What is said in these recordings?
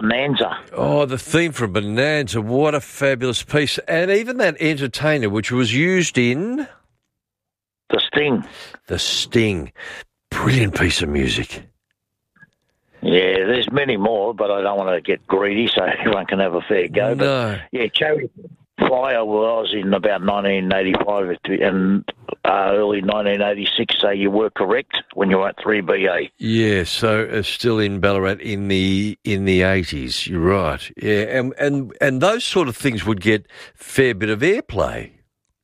Bonanza. Oh, the theme from Bonanza. What a fabulous piece. And even that Entertainer, which was used in... The Sting. The Sting. Brilliant piece of music. Yeah, there's many more, but I don't want to get greedy, so everyone can have a fair go. No. But, yeah, Cherry Flyer was in about 1985 and early 1986, so you were correct when you were at 3BA. Yeah, so still in Ballarat in the 80s. You're right. Yeah, and those sort of things would get a fair bit of airplay.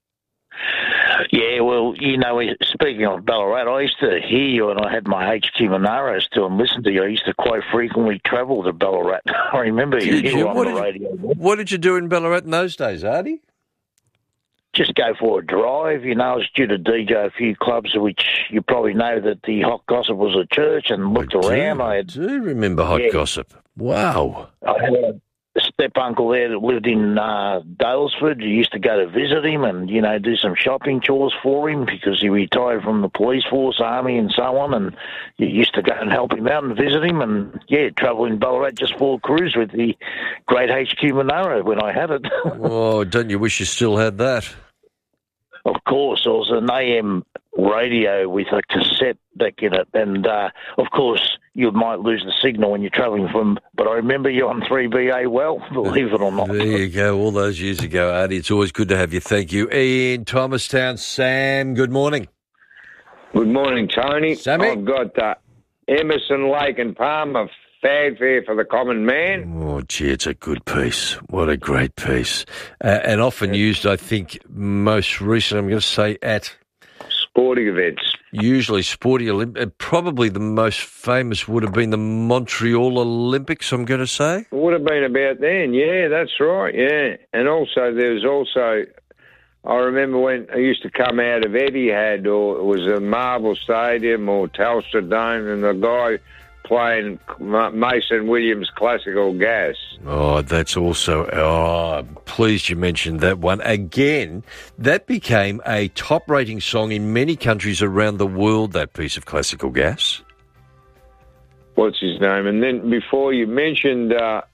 Yeah, well, speaking of Ballarat, I used to hear you and I had my HQ Monaro still and listen to you. I used to quite frequently travel to Ballarat. I remember you were on the radio. What did you do in Ballarat in those days, Artie? Just go for a drive. I was due to DJ a few clubs, which you probably know that the Hot Gossip was a church, and looked around. I do remember Hot Gossip. Wow. I had a step-uncle there that lived in Dalesford. You used to go to visit him and, do some shopping chores for him because he retired from the police force, army and so on, and you used to go and help him out and visit him and, travel in Ballarat just for a cruise with the great HQ Monaro when I had it. Oh, don't you wish you still had that? Of course, it was an AM radio with a cassette deck in it, and of course you might lose the signal when you're travelling but I remember you on 3BA well, believe it or not. There you go, all those years ago, Artie. It's always good to have you. Thank you. In Thomastown, Sam, good morning. Good morning, Tony. Sammy? I've got Emerson, Lake and Palmer, Fanfare for the Common Man. Oh, gee, it's a good piece. What a great piece. And often used, I think, most recently, I'm going to say, at... sporting events. Usually sporting, probably the most famous would have been the Montreal Olympics, I'm going to say. Would have been about then, yeah, that's right, yeah. And also, I remember when I used to come out of Etihad, or it was a Marvel Stadium or Telstra Dome, and the guy playing Mason Williams Classical Gas. Oh, that's also... pleased you mentioned that one. Again, that became a top-rating song in many countries around the world, that piece of Classical Gas. What's his name? And then before you mentioned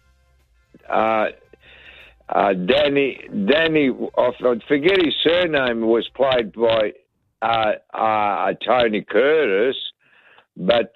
Danny, I forget his surname, was played by Tony Curtis, but...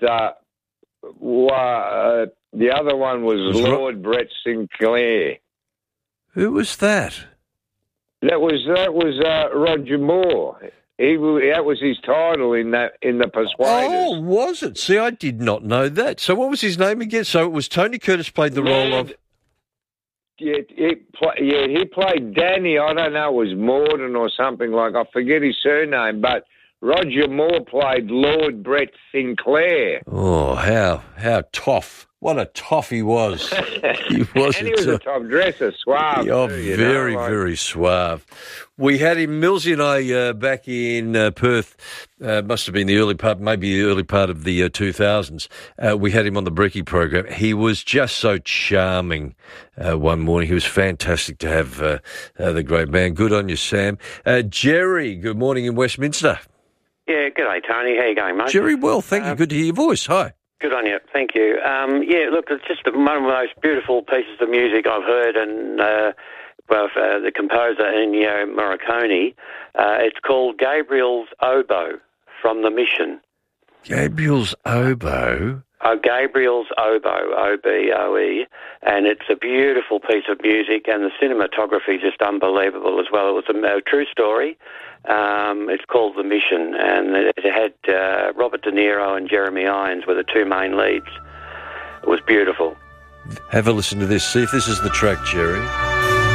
the other one was Lord Brett Sinclair. Who was that? That was Roger Moore. That was his title in the Persuaders. Oh, was it? See, I did not know that. So, what was his name again? So it was Tony Curtis played the role of. Yeah, he played Danny. I don't know, it was Morden or something like. I forget his surname, but. Roger Moore played Lord Brett Sinclair. Oh, how tough. What a toff he was. He was, and he was a top dresser, suave. Oh, very suave. We had him, Millsy and I, back in Perth, must have been the early part of the 2000s. We had him on the Brekkie program. He was just so charming one morning. He was fantastic to have the great man. Good on you, Sam. Jerry, good morning in Westminster. Yeah, good day, Tony. How you going, mate? Jerry, well, thank you. Good to hear your voice. Hi. Good on you. Thank you. Look, it's just one of the most beautiful pieces of music I've heard, and the composer Ennio Morricone. It's called Gabriel's Oboe from The Mission. Gabriel's Oboe? Gabriel's Oboe, O-B-O-E, and it's a beautiful piece of music, and the cinematography is just unbelievable as well. It was a true story. It's called The Mission, and it had Robert De Niro and Jeremy Irons were the two main leads. It was beautiful. Have a listen to this. See if this is the track, Jerry.